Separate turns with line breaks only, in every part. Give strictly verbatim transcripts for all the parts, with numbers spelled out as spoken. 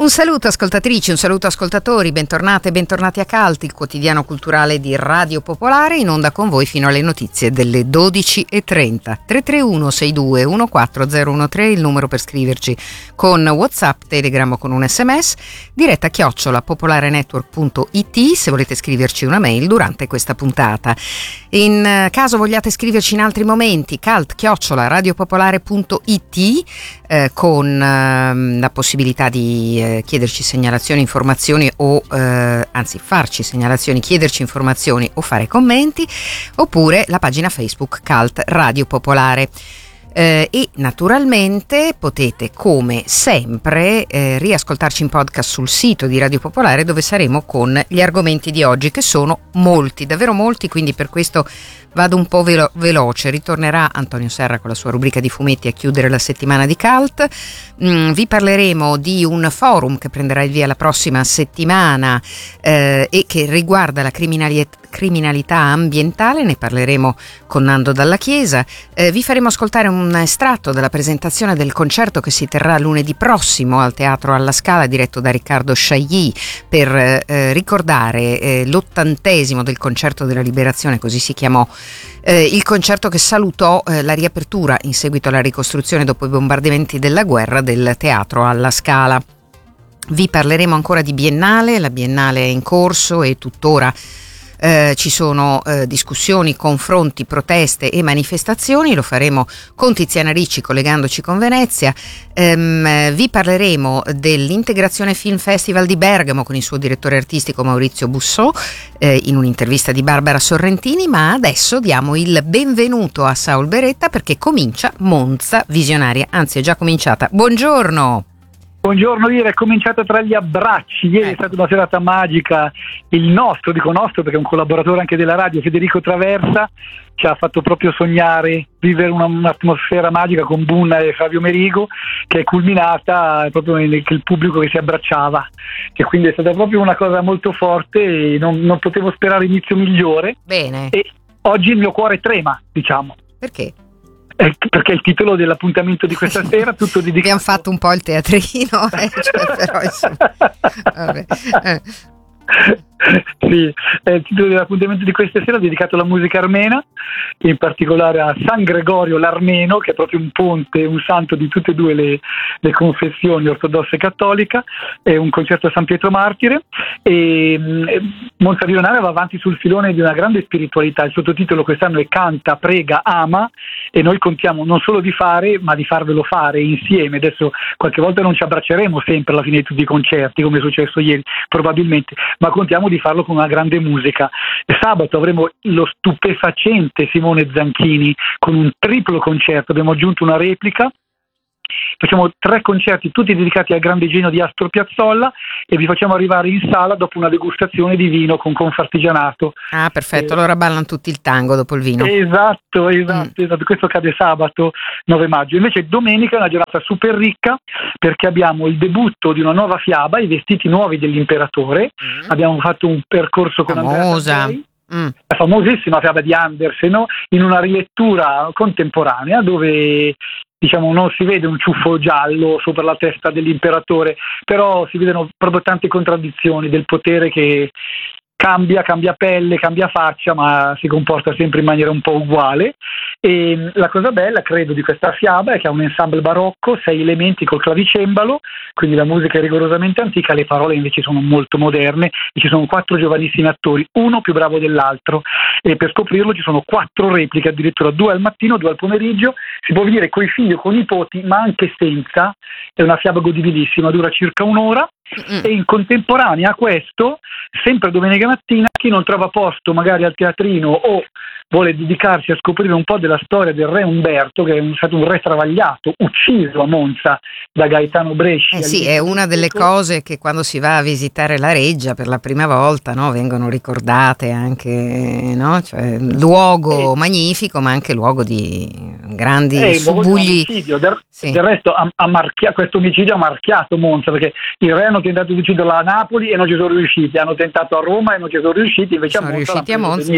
Un saluto ascoltatrici, un saluto ascoltatori, bentornate e bentornati a Cult, il quotidiano culturale di Radio Popolare, in onda con voi fino alle notizie delle dodici e trenta. tre tre uno sei due uno quattro zero uno tre il numero per scriverci con WhatsApp, Telegram o con un sms, diretta chiocciola popolarenetwork punto it se volete scriverci una mail durante questa puntata. In caso vogliate scriverci in altri momenti, cult chiocciola radiopopolare punto it eh, con eh, la possibilità di eh, chiederci segnalazioni, informazioni o eh, anzi farci segnalazioni, chiederci informazioni o fare commenti, oppure la pagina Facebook Cult Radio Popolare. Eh, e naturalmente potete come sempre eh, riascoltarci in podcast sul sito di Radio Popolare, dove saremo con gli argomenti di oggi, che sono molti, davvero molti, quindi per questo vado un po' velo- veloce. Ritornerà Antonio Serra con la sua rubrica di fumetti a chiudere la settimana di Cult. Mm, vi parleremo di un forum che prenderà il via la prossima settimana eh, e che riguarda la criminalità criminalità ambientale, ne parleremo con Nando Dalla Chiesa. Eh, vi faremo ascoltare un estratto della presentazione del concerto che si terrà lunedì prossimo al Teatro alla Scala, diretto da Riccardo Chailly, per eh, ricordare eh, l'ottantesimo del Concerto della Liberazione, così si chiamò eh, il concerto che salutò eh, la riapertura in seguito alla ricostruzione dopo i bombardamenti della guerra del Teatro alla Scala. Vi parleremo ancora di Biennale, la Biennale è in corso e tuttora Eh, ci sono eh, discussioni, confronti, proteste e manifestazioni. Lo faremo con Tiziana Ricci collegandoci con Venezia. Ehm, vi parleremo dell'Integrazione Film Festival di Bergamo con il suo direttore artistico Maurizio Bussò eh, in un'intervista di Barbara Sorrentini, ma adesso diamo il benvenuto a Saul Beretta perché comincia Monza Visionaria, anzi è già cominciata. Buongiorno!
Buongiorno, ieri è cominciata tra gli abbracci, ieri è stata una serata magica, il nostro, dico nostro perché è un collaboratore anche della radio, Federico Traversa, ci ha fatto proprio sognare, vivere una, un'atmosfera magica con Bunna e Fabio Merigo, che è culminata proprio nel il pubblico che si abbracciava, e quindi è stata proprio una cosa molto forte e non, non potevo sperare inizio migliore.
Bene.
E oggi il mio cuore trema, diciamo.
Perché?
Eh, perché il titolo dell'appuntamento di questa sera tutto dedicato.
Abbiamo fatto un po' il teatrino, eh, cioè, però insomma, vabbè. Eh.
Sì, è il titolo dell'appuntamento di questa sera dedicato alla musica armena, in particolare a San Gregorio l'Armeno, che è proprio un ponte, un santo di tutte e due le, le confessioni ortodossa e cattolica. È un concerto a San Pietro Martire e Monza Visionaria va avanti sul filone di una grande spiritualità. Il sottotitolo quest'anno è Canta, prega, ama, e noi contiamo non solo di fare ma di farvelo fare insieme. Adesso qualche volta non ci abbracceremo sempre alla fine di tutti i concerti come è successo ieri probabilmente, ma contiamo di farlo con una grande musica. E sabato avremo lo stupefacente Simone Zanchini con un triplo concerto, abbiamo aggiunto una replica. Facciamo tre concerti tutti dedicati al grande genio di Astor Piazzolla e vi facciamo arrivare in sala dopo una degustazione di vino con confartigianato.
Ah, perfetto,
eh,
allora ballano tutti il tango dopo il vino.
Esatto, esatto, mm. esatto. Questo cade sabato nove maggio. Invece domenica è una giornata super ricca perché abbiamo il debutto di una nuova fiaba, I vestiti nuovi dell'imperatore. Mm. Abbiamo fatto un percorso con
famosa.
Andrea Taddei.
Mm.
La famosissima fiaba di Andersen, no? In una rilettura contemporanea dove diciamo non si vede un ciuffo giallo sopra la testa dell'imperatore, però si vedono proprio tante contraddizioni del potere che cambia, cambia pelle, cambia faccia, ma si comporta sempre in maniera un po' uguale. E la cosa bella, credo, di questa fiaba è che ha un ensemble barocco, sei elementi col clavicembalo, quindi la musica è rigorosamente antica, le parole invece sono molto moderne e ci sono quattro giovanissimi attori, uno più bravo dell'altro, e per scoprirlo ci sono quattro repliche, addirittura due al mattino, due al pomeriggio, si può vedere coi figli o con i nipoti, ma anche senza. È una fiaba godibilissima, dura circa un'ora. Mm. E in contemporanea a questo, sempre domenica mattina, chi non trova posto magari al teatrino o vuole dedicarsi a scoprire un po' della storia del re Umberto, che è un, stato un re travagliato, ucciso a Monza da Gaetano Bresci.
Eh sì, è una delle cose che quando si va a visitare la Reggia per la prima volta, no, vengono ricordate anche, no? Cioè, luogo eh. magnifico, ma anche luogo di grandi
eh,
subugli.
Del, sì. del resto ha, ha marchia, questo omicidio ha marchiato Monza, perché il re hanno tentato di ucciderla a Napoli e non ci sono riusciti, hanno tentato a Roma e non ci sono riusciti, invece
sono
a Monza
riusciti a Monza. Eh.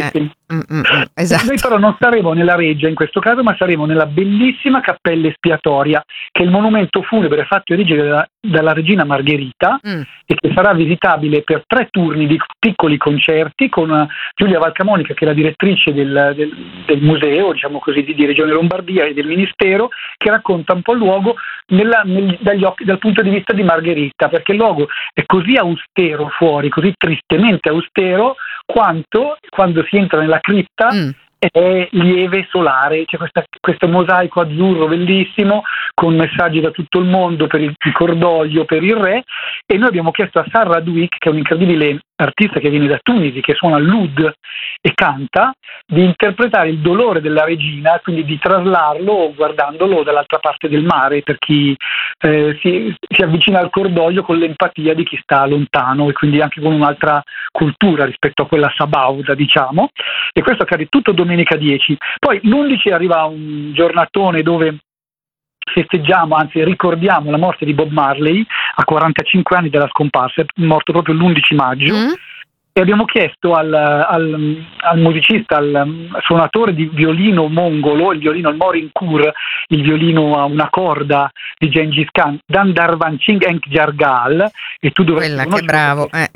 Mm, mm, mm, esatto.
Noi però non saremo nella reggia in questo caso, ma saremo nella bellissima cappella espiatoria, che è il monumento funebre fatto erigere dalla, dalla regina Margherita, mm. e che sarà visitabile per tre turni di piccoli concerti con Giulia Valcamonica, che è la direttrice del, del, del museo, diciamo così, di, di Regione Lombardia e del Ministero, che racconta un po' il luogo nella, nel, dagli occhi, dal punto di vista di Margherita, perché il luogo è così austero fuori, così tristemente austero, quanto quando si entra nella cripta mm. è lieve solare. C'è questa, questo mosaico azzurro bellissimo con messaggi da tutto il mondo per il, il cordoglio per il re, e noi abbiamo chiesto a Sarah Dwick, che è un incredibile artista che viene da Tunisi, che suona l'oud e canta, di interpretare il dolore della regina, quindi di traslarlo guardandolo dall'altra parte del mare, per chi eh, si, si avvicina al cordoglio con l'empatia di chi sta lontano, e quindi anche con un'altra cultura rispetto a quella sabauda, diciamo. E questo accade tutto domenica dieci. Poi l'undici arriva un giornatone dove festeggiamo, anzi ricordiamo la morte di Bob Marley a quarantacinque anni dalla scomparsa, è morto proprio l'undici maggio. Mm. E abbiamo chiesto al, al, al musicista, al suonatore di violino mongolo, il violino, il Morinkur, il violino a una corda di Gengis Khan, Dandarvan Ching Enk Jargal, e tu dovresti
Quella, che bravo. Eh.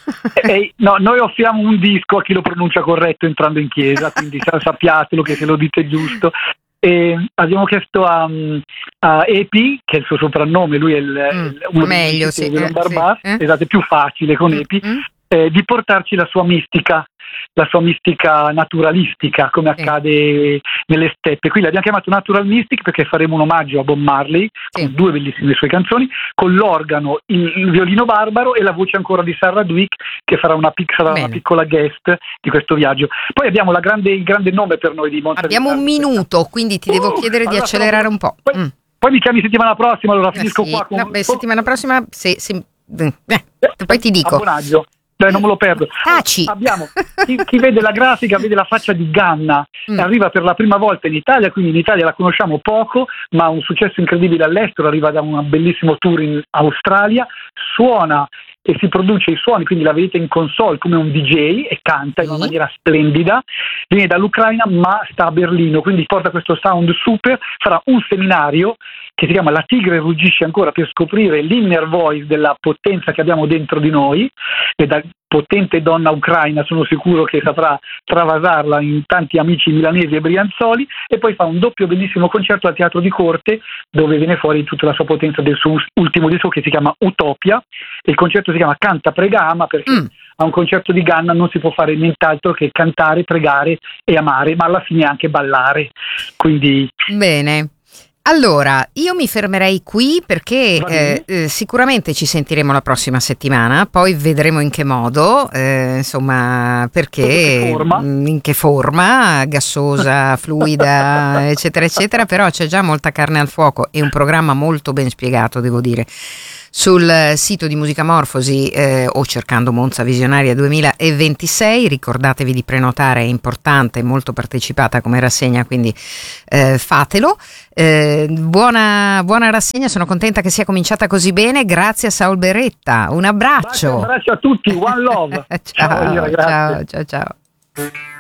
E, no, noi offriamo un disco a chi lo pronuncia corretto entrando in chiesa, quindi sappiatelo che se lo dite giusto. E abbiamo chiesto a, a E P, che è il suo soprannome, lui è il,
mm,
uno
meglio, sì,
di
eh,
Barbà,
sì, eh?
esatto, è più facile con E P, mm, eh, di portarci la sua mistica, la sua mistica naturalistica, come accade sì. nelle steppe. Qui l'abbiamo chiamato Natural Mystic perché faremo un omaggio a Bob Marley, sì. con due bellissime sue canzoni, con l'organo, il, il violino barbaro e la voce ancora di Sarah Dwick, che farà una, pic- sarà una piccola guest di questo viaggio. Poi abbiamo la grande, il grande nome per noi di Monte.
Abbiamo un minuto, quindi ti devo uh, chiedere allora, di accelerare un po'.
Poi,
mm.
poi mi chiami settimana prossima, allora finisco
eh sì.
qua. Con...
No, beh, settimana prossima, se, se... Eh, poi ti dico.
Abbonaggio. Cioè, non me lo perdo.
Taci.
Abbiamo chi, chi vede la grafica vede la faccia di Ganna, mm. arriva per la prima volta in Italia, quindi in Italia la conosciamo poco, ma ha un successo incredibile all'estero, arriva da un bellissimo tour in Australia, suona e si produce i suoni, quindi la vedete in console come un D J e canta in una maniera splendida, viene dall'Ucraina ma sta a Berlino, quindi porta questo sound super, farà un seminario che si chiama La tigre ruggisce ancora, per scoprire l'inner voice della potenza che abbiamo dentro di noi, e da potente donna ucraina sono sicuro che saprà travasarla in tanti amici milanesi e brianzoli, e poi fa un doppio bellissimo concerto al Teatro di Corte dove viene fuori tutta la sua potenza del suo ultimo disco che si chiama Utopia, e il concerto si chiama Canta, prega, ama, perché mm. a un concerto di Ganna non si può fare nient'altro che cantare, pregare e amare, ma alla fine anche ballare. Quindi
bene. Allora, io mi fermerei qui perché eh, eh, sicuramente ci sentiremo la prossima settimana, poi vedremo in che modo, eh, insomma, perché,
che forma.
in che forma, gassosa, fluida, eccetera, eccetera, però c'è già molta carne al fuoco e un programma molto ben spiegato, devo dire. Sul sito di Musicamorfosi eh, o cercando Monza Visionaria duemilaventisei, ricordatevi di prenotare, è importante, è molto partecipata come rassegna, quindi eh, fatelo. Eh, buona, buona rassegna, sono contenta che sia cominciata così bene, grazie a Saul Beretta, un abbraccio.
Un abbraccio a tutti, one love.
ciao, ciao, ciao, ciao.